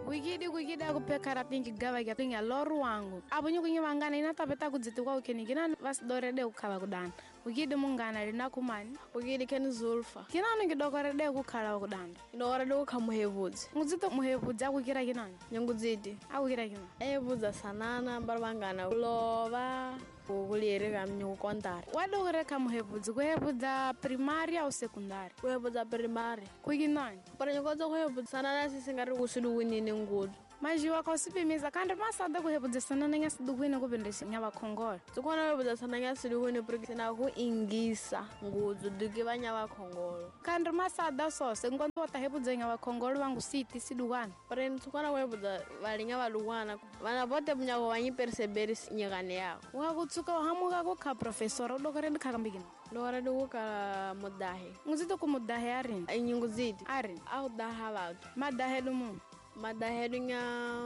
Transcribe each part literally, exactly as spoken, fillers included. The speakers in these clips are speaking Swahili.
wikidi wikida kupekara tingi gava ya tinga loru wangu abunyu kunyimangana ina tapeta kudziti kwa ukeni kina vasidorede ukhala kudana wikidi mungana lina kumani wikidi keni Zulfa kinanu ngidokorede kukhala kudana ndokorede kukhamuhevudzi ngudzito muhevudzi akukira kinani nyungudziti akukira kinani ehevudza sanana mbarvangana kulova kuliereka mnyu kontari wadokoreka muhevudzi kuhevudza primary au secondary kuhevudza primary kukinani para nyokodza kuhevudza sanana sisingari kusiduwinini ngudzo majiwa kausipimisa kandi masada kuhevudza sanana ngasidukwini kupindisa nyavakhongolo tsikona kuhevudza sanana ngasidukwini porque sina kuingisa ngudzo dukiva nyavakhongolo kandi masada sose ngonzi watahevudza nyavakhongolo vangu siti sidukwana para tsikona kuhevudza valinga valukwana vana vote munyako vanyiperseberisi nyekane yako wakutsuka wahamuka kukha profesora udokoredi khakambikini ndokoredi kukhala mudahe nguzito kumudahe arini inyunguziti arini audaha vatu madahedu mumu madahedu nya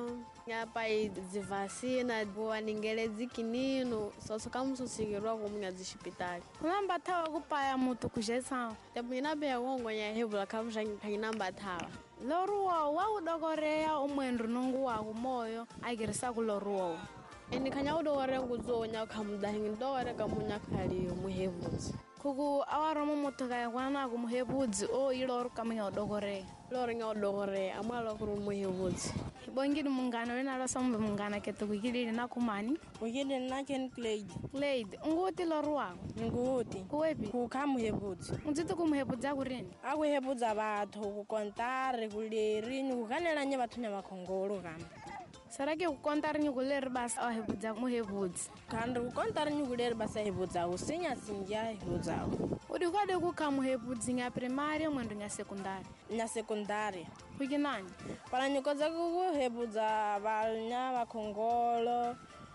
nya pai dzivasina waningele dzikinino soso kamususikirwa kumunya dzishipitali kunamba thawa kupaya mutu kujesawo temuina beya kongo nya hevula kamusha kanyinamba thawa loruwo waudokoreya umwendu nungu waku moyo akirisa kuloruwo eni khanya udokore nguzonya khamudahingi ndokore kamunya khali muhevudzi kuku awaromo mutuka yakwana kumuhevudzi o iloru kamunya udokoreya lori nya udokoreya amwalo kuru muhevudzi bongidi mungana wena losambe mungana kete wikidili nakumani wikidi naken Clyde Clyde nguti loru wako nguti kuwepi kukhamuhevudzi nguzito kumuhevudzi akurini akuhevudza vathu kukontari kulerini kukanela nye vathu nyavakhongolo kamba sarake kukontari nyukuleri basa awahevudza muhevudzi kandi kukontari nyukuleri basa hevudzawo sinyasinja hevudzawo udikode kukha muhevudzi nya primary mwendu nya secondary nya secondary kukinani para nyikodza kuhevudza valnya vakhongolo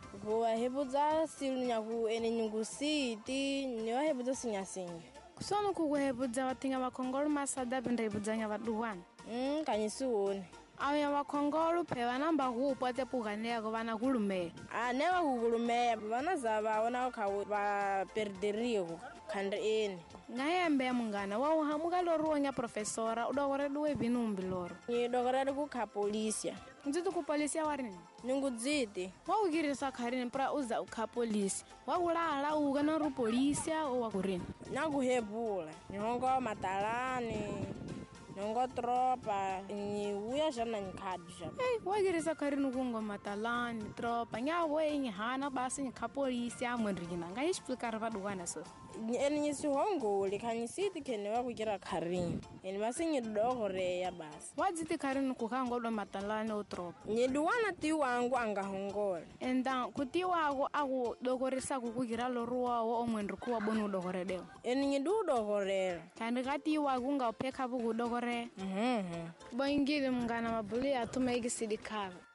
kuwahevudza silu nyaku ene nyungusiti niwahevudza sinyasinja kusonu kukuhevudza watinga vakhongolo masada pinda hevudza nya vaduwana mm kanyisiwoni awya vakhongolo phe vanamba kuupwate pukaneyako vana kulumeya anewa kukulumeya vana za vaona khawu vaperderiko khandi eni ngayembe ya mungana wauhamuka loruwo nya profesora udokoredi wevinumbi loro nyidokoredi kukha polisia ndziti kupolisia warini nyungudziti waukirisa kharini pra uza ukha polisi wakulala uka naru polisia owakurini nakuhevula nyongo matalani nyongo tropa nyiwuya xana nyikhadi xa ei wakirisa kharini kungo matalani tropa nyawe nyihana basi nyikha polisi amwenrikina ngayixiplikari vaduwana so eni nyisihongoli khanyisiti khene wakukira kharini eni vasi nyidokoreya basi wadziti kharini kukhangodwa matalani o tropa nyidiwana tiwangu angahongole enda kutiwako akudokorisa kukukira loruwawo omwenri kuwaboni udokoredewo eni nyidi udokorela kandi katiwako ungaupekha vuku udokoreya mhm boingile mungana mabuli atumaikisidi khava